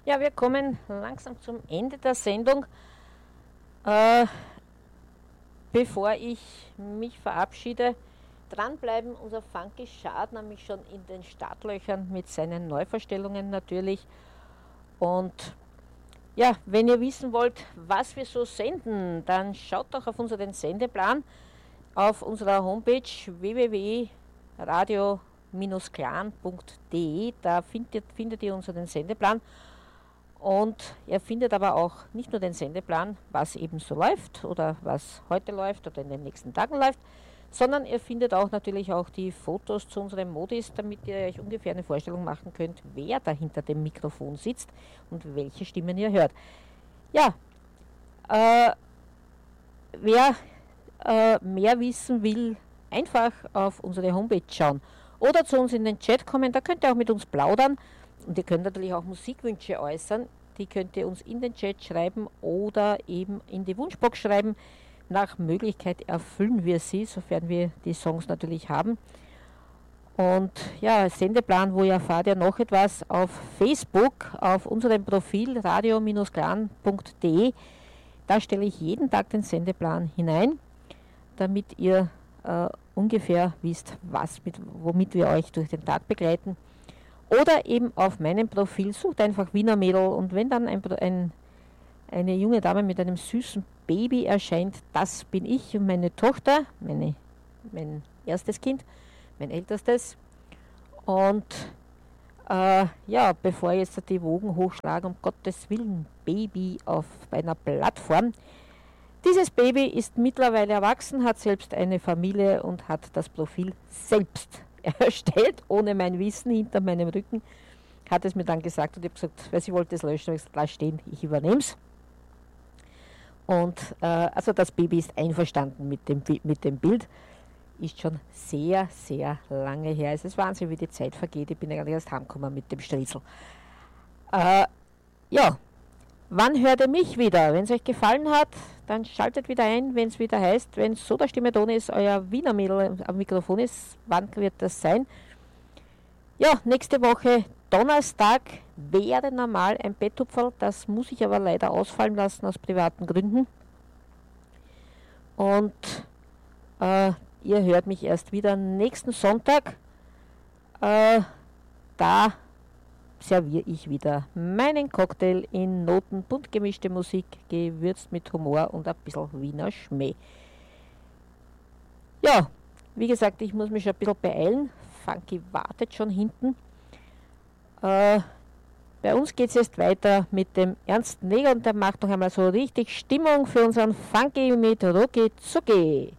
Ja, wir kommen langsam zum Ende der Sendung. Äh, Bevor ich mich verabschiede, dranbleiben, unser Funky Schad nämlich schon in den Startlöchern mit seinen Neuvorstellungen natürlich. Und ja, wenn ihr wissen wollt, was wir so senden, dann schaut doch auf unseren Sendeplan auf unserer Homepage www.radio-clan.de. Da findet ihr unseren Sendeplan. Und ihr findet aber auch nicht nur den Sendeplan, was eben so läuft oder was heute läuft oder in den nächsten Tagen läuft, sondern ihr findet auch natürlich auch die Fotos zu unseren Modis, damit ihr euch ungefähr eine Vorstellung machen könnt, wer da hinter dem Mikrofon sitzt und welche Stimmen ihr hört. Ja, wer mehr wissen will, einfach auf unsere Homepage schauen oder zu uns in den Chat kommen, da könnt ihr auch mit uns plaudern. Und ihr könnt natürlich auch Musikwünsche äußern, die könnt ihr uns in den Chat schreiben oder eben in die Wunschbox schreiben. Nach Möglichkeit erfüllen wir sie, sofern wir die Songs natürlich haben. Und ja, Sendeplan, wo ihr erfahrt ihr noch etwas auf Facebook, auf unserem Profil radio-clan.de. Da stelle ich jeden Tag den Sendeplan hinein, damit ihr ungefähr wisst, womit wir euch durch den Tag begleiten. Oder eben auf meinem Profil, sucht einfach Wiener Mädel und wenn dann eine junge Dame mit einem süßen Baby erscheint, das bin ich und meine Tochter, mein erstes Kind, mein ältestes. Und ja, bevor jetzt die Wogen hochschlagen, um Gottes Willen, Baby auf einer Plattform. Dieses Baby ist mittlerweile erwachsen, hat selbst eine Familie und hat das Profil selbst erstellt, ohne mein Wissen, hinter meinem Rücken, hat es mir dann gesagt und ich habe gesagt, weil sie wollte es löschen, habe ich gesagt, lass stehen, ich übernehme es. Und also das Baby ist einverstanden mit dem Bild, ist schon sehr, sehr lange her. Es ist Wahnsinn, wie die Zeit vergeht, ich bin eigentlich erst heimgekommen mit dem Striezel. Ja, wann hört ihr mich wieder? Wenn es euch gefallen hat, dann schaltet wieder ein, wenn es wieder heißt, wenn so der Stimme-Ton ist, euer Wiener Mädel am Mikrofon ist. Wann wird das sein? Ja, nächste Woche Donnerstag wäre normal ein Betthupferl. Das muss ich aber leider ausfallen lassen aus privaten Gründen. Und ihr hört mich erst wieder nächsten Sonntag. Da serviere ich wieder meinen Cocktail in Noten, bunt gemischte Musik, gewürzt mit Humor und ein bisschen Wiener Schmäh. Ja, wie gesagt, ich muss mich schon ein bisschen beeilen. Funky wartet schon hinten. Bei uns geht es jetzt weiter mit dem Ernst Neger und der macht noch einmal so richtig Stimmung für unseren Funky mit Rucki Zucki.